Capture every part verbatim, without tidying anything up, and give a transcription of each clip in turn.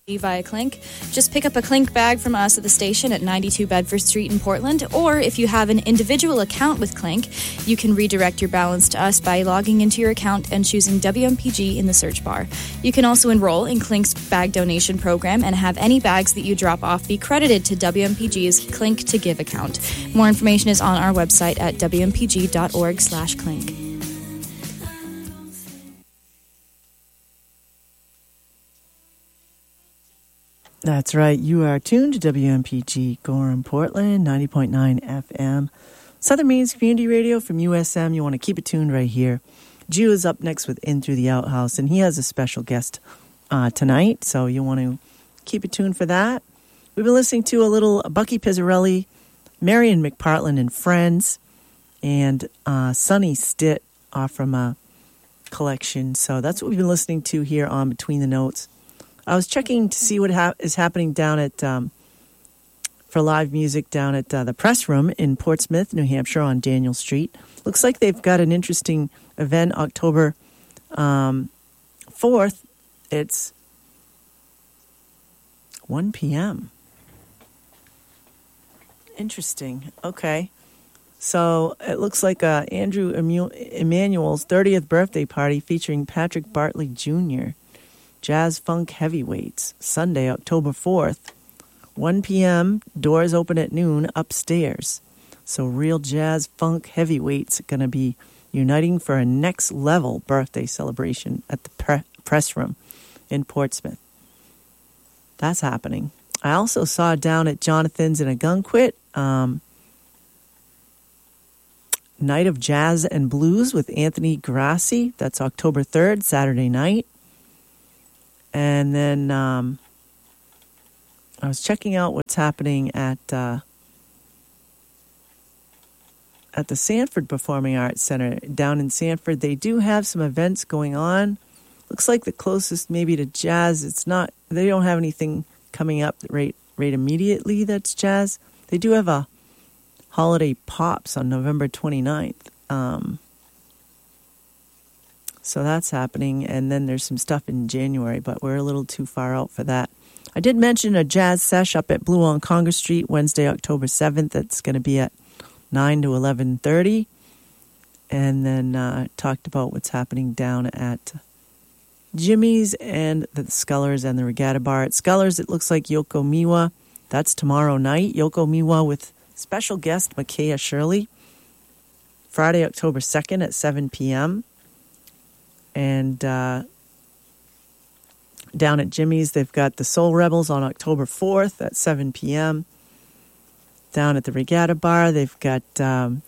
via Clink. Just pick up a Clink bag from us at the station at ninety-two Bedford Street in Portland, or if you have an individual account with Clink, you can redirect your balance to us by logging into your account and choosing W M P G in the search bar. You can also enroll in Clink's bag donation program and have any bags that you drop off be credited to W M P G's Clink to Give account. More information is on our website at w m p g dot org slash clink. That's right. You are tuned to W M P G Gorham, Portland, ninety point nine F M. Southern Maine's Community Radio from U S M. You want to keep it tuned right here. Gio is up next with In Through the Outhouse, and he has a special guest uh, tonight, so you want to keep it tuned for that. We've been listening to a little Bucky Pizzarelli, Marion McPartland and Friends, and uh, Sonny Stitt off from a collection. So that's what we've been listening to here on Between the Notes. I was checking to see what ha- is happening down at, um, for live music down at uh, the Press Room in Portsmouth, New Hampshire on Daniel Street. Looks like they've got an interesting event October um, fourth. It's one p.m. Interesting. Okay. So it looks like uh, Andrew Emu- Emanuel's thirtieth birthday party featuring Patrick Bartley Junior Jazz Funk Heavyweights, Sunday, October fourth, one p.m., doors open at noon upstairs. So real jazz funk heavyweights are going to be uniting for a next level birthday celebration at the pre- Press Room in Portsmouth. That's happening. I also saw down at Jonathan's in Agunquit, um, Night of Jazz and Blues with Anthony Grassi. That's October third, Saturday night. And then um, I was checking out what's happening at uh, at the Sanford Performing Arts Center down in Sanford. They do have some events going on. Looks like the closest maybe to jazz. It's not. They don't have anything coming up right right immediately that's jazz. They do have a Holiday Pops on November twenty-ninth. Um, So that's happening, and then there's some stuff in January, but we're a little too far out for that. I did mention a jazz sesh up at Blue on Congress Street, Wednesday, October seventh. That's going to be at nine to eleven thirty. And then uh, talked about what's happening down at Jimmy's and the Scullers and the Regatta Bar. At Scullers, it looks like Yoko Miwa. That's tomorrow night. Yoko Miwa with special guest Makaya Shirley. Friday, October second at seven p.m. And uh, down at Jimmy's, they've got the Soul Rebels on October fourth at seven p.m. Down at the Regatta Bar, they've got, um,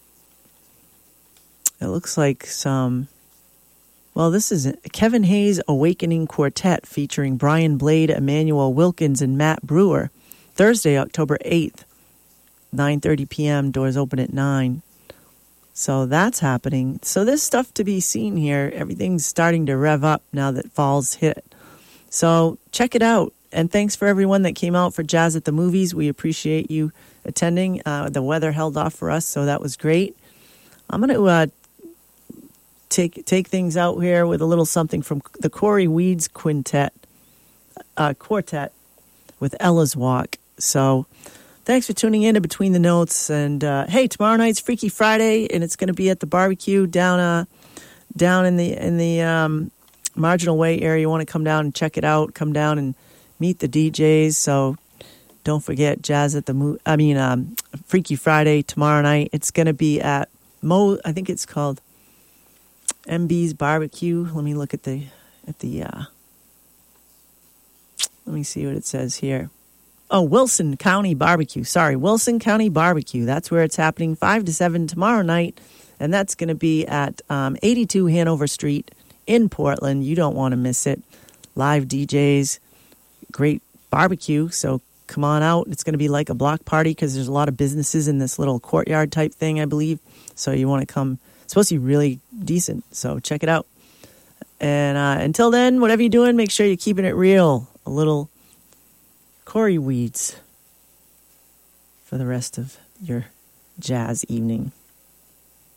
it looks like some, well, this is Kevin Hayes Awakening Quartet featuring Brian Blade, Emmanuel Wilkins, and Matt Brewer. Thursday, October eighth, nine thirty p.m., doors open at nine. So that's happening. So there's stuff to be seen here. Everything's starting to rev up now that fall's hit. So check it out. And thanks for everyone that came out for Jazz at the Movies. We appreciate you attending. Uh, the weather held off for us, so that was great. I'm going to uh, take take things out here with a little something from the Corey Weeds Quintet, uh, Quartet with Ella's Walk. So thanks for tuning in to Between the Notes. And, uh, hey, tomorrow night's Freaky Friday, and it's going to be at the barbecue down uh, down in the in the um, Marginal Way area. You want to come down and check it out. Come down and meet the D Js. So don't forget Jazz at the Mo- I mean, um, Freaky Friday tomorrow night. It's going to be at Mo. I think it's called M B's Barbecue. Let me look at the at the. Uh, let me see what it says here. Oh, Wilson County Barbecue. Sorry, Wilson County Barbecue. That's where it's happening, five to seven tomorrow night. And that's going to be at um, eighty-two Hanover Street in Portland. You don't want to miss it. Live D Js, great barbecue. So come on out. It's going to be like a block party because there's a lot of businesses in this little courtyard type thing, I believe. So you want to come. It's supposed to be really decent. So check it out. And uh, until then, whatever you're doing, make sure you're keeping it real. A little Corey Weeds for the rest of your jazz evening.